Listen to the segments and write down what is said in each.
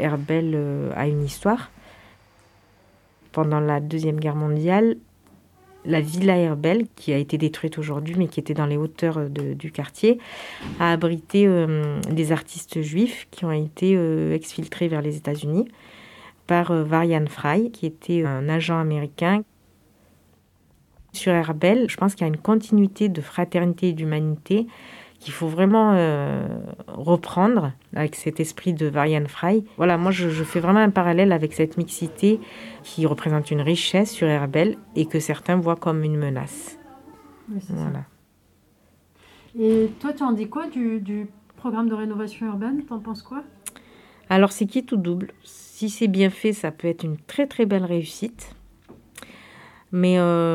Herbel a une histoire. Pendant la Deuxième Guerre mondiale, la villa Herbel, qui a été détruite aujourd'hui, mais qui était dans les hauteurs du quartier, a abrité des artistes juifs qui ont été exfiltrés vers les États-Unis par Varian Fry, qui était un agent américain. Sur Herbel, je pense qu'il y a une continuité de fraternité et d'humanité qu'il faut vraiment reprendre avec cet esprit de Varian Fry. Voilà, moi je fais vraiment un parallèle avec cette mixité qui représente une richesse sur Herbel et que certains voient comme une menace. Oui, c'est voilà. Ça. Et toi, tu en dis quoi du programme de rénovation urbaine ? T'en penses quoi ? Alors c'est qui tout double. Si c'est bien fait, ça peut être une très très belle réussite. Mais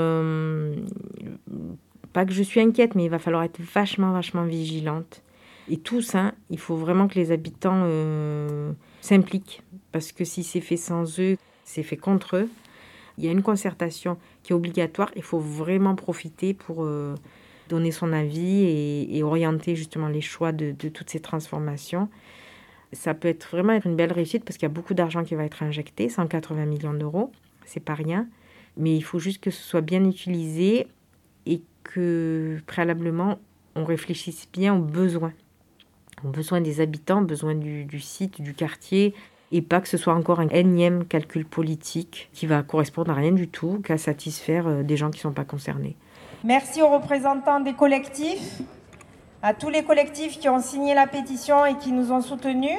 pas que je suis inquiète, mais il va falloir être vachement vigilante. Et tous, il faut vraiment que les habitants s'impliquent. Parce que si c'est fait sans eux, c'est fait contre eux. Il y a une concertation qui est obligatoire. Il faut vraiment profiter pour donner son avis et orienter justement les choix de toutes ces transformations. Ça peut vraiment être une belle réussite parce qu'il y a beaucoup d'argent qui va être injecté, 180 millions d'euros, c'est pas rien. Mais il faut juste que ce soit bien utilisé et que préalablement, on réfléchisse bien aux besoins des habitants, aux besoins du site, du quartier, et pas que ce soit encore un énième calcul politique qui va correspondre à rien du tout, qu'à satisfaire des gens qui ne sont pas concernés. Merci aux représentants des collectifs, à tous les collectifs qui ont signé la pétition et qui nous ont soutenus.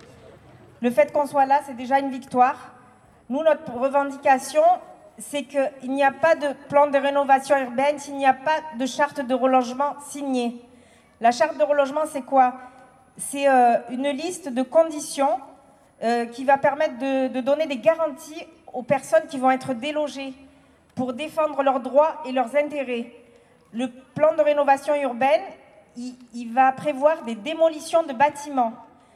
Le fait qu'on soit là, c'est déjà une victoire. Nous, notre revendication, c'est qu'il n'y a pas de plan de rénovation urbaine s'il n'y a pas de charte de relogement signée. La charte de relogement, c'est quoi ? C'est une liste de conditions qui va permettre de donner des garanties aux personnes qui vont être délogées pour défendre leurs droits et leurs intérêts. Le plan de rénovation urbaine, il va prévoir des démolitions de bâtiments,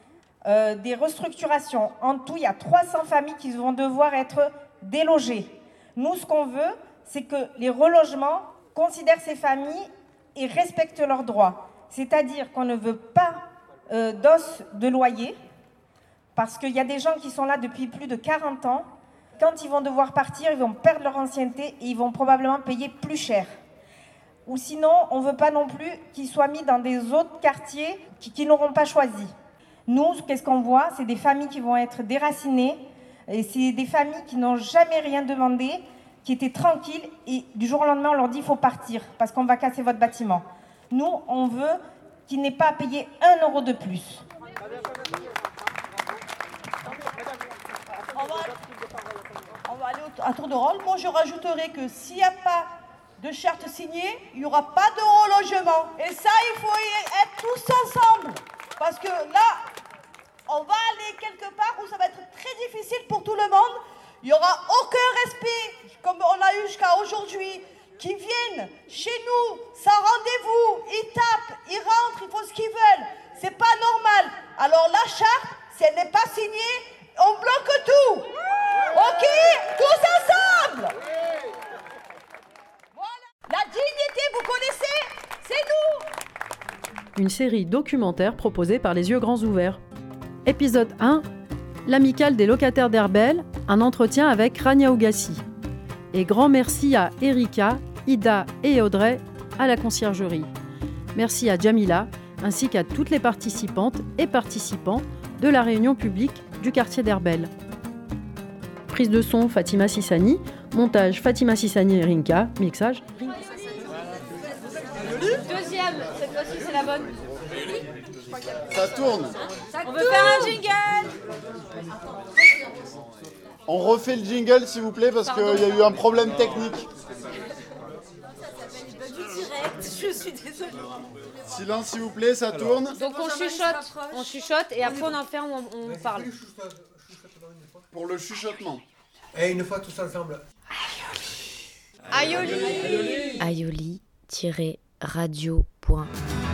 des restructurations. En tout, il y a 300 familles qui vont devoir être délogées. Nous, ce qu'on veut, c'est que les relogements considèrent ces familles et respectent leurs droits. C'est-à-dire qu'on ne veut pas d'os de loyer, parce qu'il y a des gens qui sont là depuis plus de 40 ans. Quand ils vont devoir partir, ils vont perdre leur ancienneté et ils vont probablement payer plus cher. Ou sinon, on ne veut pas non plus qu'ils soient mis dans des autres quartiers qui n'auront pas choisi. Nous, qu'est-ce qu'on voit ? C'est des familles qui vont être déracinées, et c'est des familles qui n'ont jamais rien demandé, qui étaient tranquilles, et du jour au lendemain, on leur dit il faut partir, parce qu'on va casser votre bâtiment. Nous, on veut qu'ils n'aient pas à payer 1 euro de plus. On va aller à tour de rôle. Moi, je rajouterai que s'il n'y a pas de charte signée, il n'y aura pas de relogement. Et ça, il faut y être tous ensemble. Parce que là, on va aller quelque part où ça va être très difficile pour tout le monde. Il n'y aura aucun respect, comme on a eu jusqu'à aujourd'hui, qui viennent chez nous, sans rendez-vous, ils tapent, ils rentrent, ils font ce qu'ils veulent. C'est pas normal. Alors la charte, si elle n'est pas signée, on bloque tout. Ok ? Tous ensemble. Voilà. La dignité, vous connaissez ? C'est nous. Une série documentaire proposée par Les Yeux Grands Ouverts. Épisode 1, l'amicale des locataires d'Herbel, un entretien avec Rania Ougassi. Et grand merci à Erika, Ida et Audrey à la conciergerie. Merci à Jamila, ainsi qu'à toutes les participantes et participants de la réunion publique du quartier d'Herbel. Prise de son Fatima Sissani, montage Fatima Sissani et Rinka, mixage. Deuxième, cette fois-ci c'est la bonne. Ça tourne. On veut faire un jingle. On refait le jingle s'il vous plaît parce qu'il y a eu un problème technique. Je suis désolée. Silence s'il vous plaît, ça tourne. Donc on chuchote et après on en fait, on parle. Pour le chuchotement. Et une fois tous ensemble. Aioli. Aioli-radio.com